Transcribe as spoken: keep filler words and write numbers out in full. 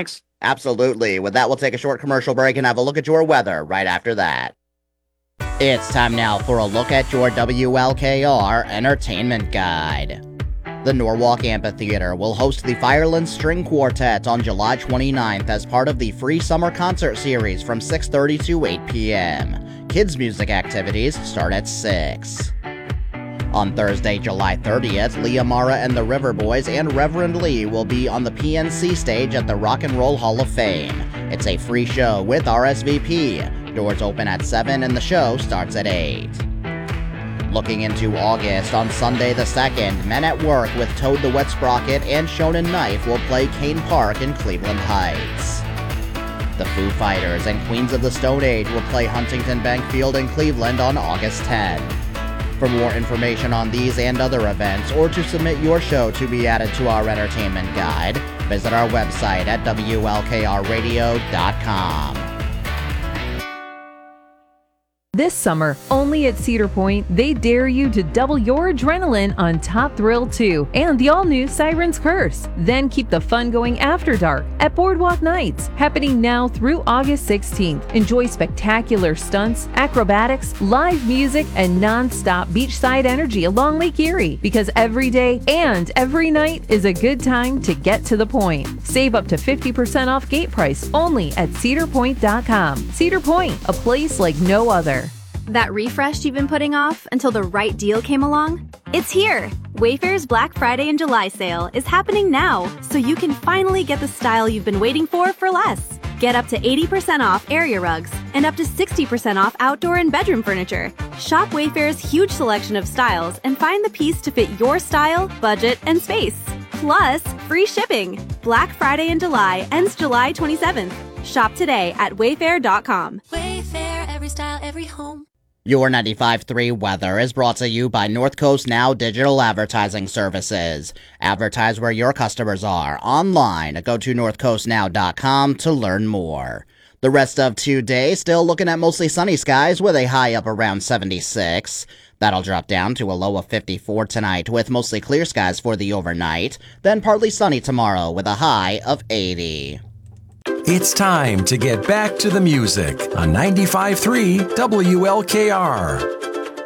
Thanks. Absolutely. With that, we'll take a short commercial break and have a look at your weather right after that. It's time now for a look at your W L K R Entertainment Guide. The Norwalk Amphitheater will host the Fireland String Quartet on July twenty-ninth as part of the free summer concert series from six thirty to eight p.m. Kids' music activities start at six. On Thursday, July thirtieth, Leah Mara and the River Boys and Reverend Lee will be on the P N C stage at the Rock and Roll Hall of Fame. It's a free show with R S V P. Doors open at seven and the show starts at eight. Looking into August, on Sunday the second, Men at Work with Toad the Wet Sprocket and Shonen Knife will play Kane Park in Cleveland Heights. The Foo Fighters and Queens of the Stone Age will play Huntington Bank Field in Cleveland on August tenth. For more information on these and other events, or to submit your show to be added to our entertainment guide, visit our website at W L K R radio dot com. This summer, only at Cedar Point, they dare you to double your adrenaline on Top Thrill two and the all-new Siren's Curse. Then keep the fun going after dark at Boardwalk Nights, happening now through August sixteenth. Enjoy spectacular stunts, acrobatics, live music, and non-stop beachside energy along Lake Erie, because every day and every night is a good time to get to the point. Save up to fifty percent off gate price only at cedar point dot com. Cedar Point, a place like no other. That refresh you've been putting off until the right deal came along? It's here! Wayfair's Black Friday and July sale is happening now, so you can finally get the style you've been waiting for for less. Get up to eighty percent off area rugs and up to sixty percent off outdoor and bedroom furniture. Shop Wayfair's huge selection of styles and find the piece to fit your style, budget, and space. Plus, free shipping. Black Friday in July ends July twenty-seventh. Shop today at wayfair dot com. Wayfair, every style, every home. Your ninety-five point three weather is brought to you by North Coast Now Digital Advertising Services. Advertise where your customers are online. Go to north coast now dot com to learn more. The rest of today, still looking at mostly sunny skies with a high up around seventy-six. That'll drop down to a low of fifty-four tonight with mostly clear skies for the overnight. Then partly sunny tomorrow with a high of eighty. It's time to get back to the music on ninety-five point three W L K R.